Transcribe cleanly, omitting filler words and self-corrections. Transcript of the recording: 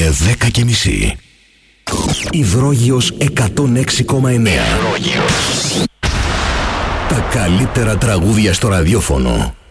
Είναι 10:30. Υδρόγειος 106,9. Τα καλύτερα τραγούδια στο ραδιόφωνο.